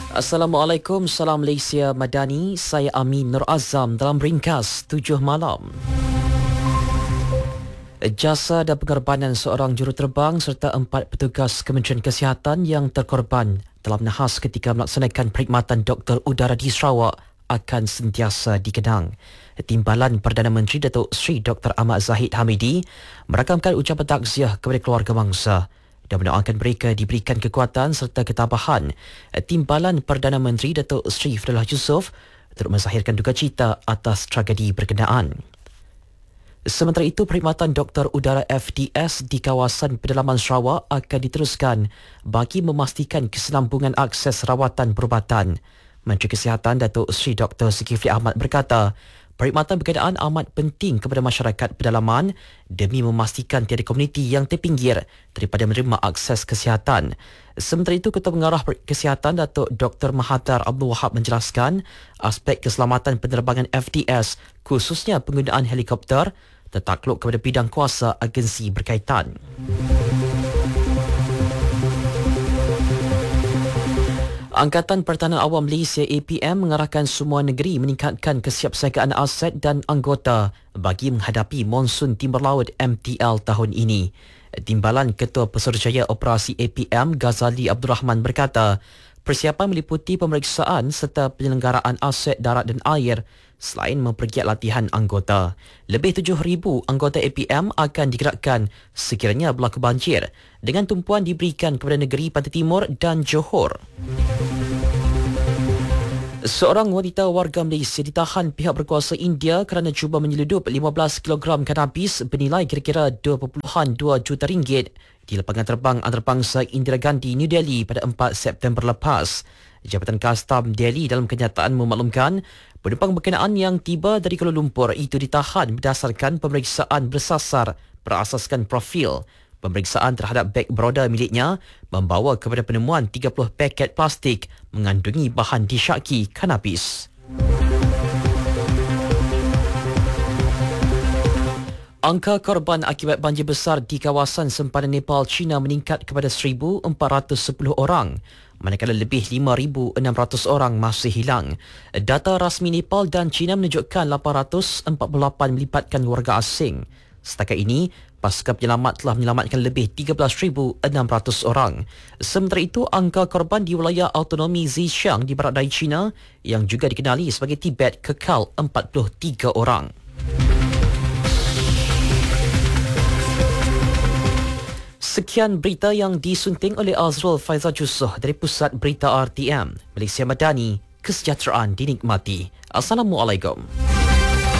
Assalamualaikum, salam Malaysia Madani. Saya Amin Nur Azam dalam ringkas 7 malam. Jasa dan pengorbanan seorang juruterbang serta 4 petugas Kementerian Kesihatan yang terkorban dalam nahas ketika melaksanakan perkhidmatan doktor udara di Sarawak akan sentiasa dikenang. Timbalan Perdana Menteri Datuk Seri Dr. Ahmad Zahid Hamidi merakamkan ucapan takziah kepada keluarga mangsa dan mendoakan mereka diberikan kekuatan serta ketabahan. Timbalan Perdana Menteri Datuk Seri Fadillah Yusof turut menzahirkan duka cita atas tragedi berkenaan. Sementara itu, perkhidmatan doktor udara FDS di kawasan pedalaman Sarawak akan diteruskan bagi memastikan kesinambungan akses rawatan perubatan. Menteri Kesihatan Datuk Seri Dr. Zulkifli Ahmad berkata, perkhidmatan berkenaan amat penting kepada masyarakat pedalaman demi memastikan tiada komuniti yang terpinggir daripada menerima akses kesihatan. Sementara itu, Ketua Pengarah Kesihatan Datuk Dr. Mahathir Abdul Wahab menjelaskan aspek keselamatan penerbangan FDS khususnya penggunaan helikopter tertakluk kepada bidang kuasa agensi berkaitan. Angkatan Pertahanan Awam Malaysia APM mengarahkan semua negeri meningkatkan kesiapsiagaan aset dan anggota bagi menghadapi monsun timur laut MTL tahun ini. Timbalan Ketua Pesuruhjaya Operasi APM Ghazali Abdul Rahman berkata, persiapan meliputi pemeriksaan serta penyelenggaraan aset darat dan air selain mempergiat latihan anggota. Lebih 7,000 anggota APM akan digerakkan sekiranya berlaku banjir dengan tumpuan diberikan kepada negeri Pantai Timur dan Johor. Seorang wanita warga Malaysia ditahan pihak berkuasa India kerana cuba menyeludup 15 kg kanabis bernilai kira-kira 2.2 juta ringgit di lapangan terbang antarabangsa Indira Gandhi, New Delhi pada 4 September lepas. Jabatan Kastam Delhi dalam kenyataan memaklumkan penumpang berkenaan yang tiba dari Kuala Lumpur itu ditahan berdasarkan pemeriksaan bersasar berasaskan profil. Pemeriksaan terhadap beg beroda miliknya membawa kepada penemuan 30 paket plastik mengandungi bahan disyaki kanabis. Angka korban akibat banjir besar di kawasan sempadan Nepal, China meningkat kepada 1,410 orang, manakala lebih 5,600 orang masih hilang. Data rasmi Nepal dan China menunjukkan 848 melibatkan warga asing. Setakat ini, pasukan penyelamat telah menyelamatkan lebih 13,600 orang. Sementara itu, angka korban di wilayah autonomi Xinjiang di barat daya China yang juga dikenali sebagai Tibet kekal 43 orang. Sekian berita yang disunting oleh Azrul Faizal Jusoh dari Pusat Berita RTM. Malaysia Madani, kesejahteraan dinikmati. Assalamualaikum.